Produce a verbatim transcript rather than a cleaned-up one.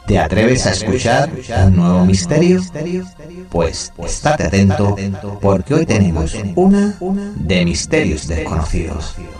¿Te atreves a escuchar un nuevo misterio? Pues estate atento, porque hoy tenemos una de misterios desconocidos.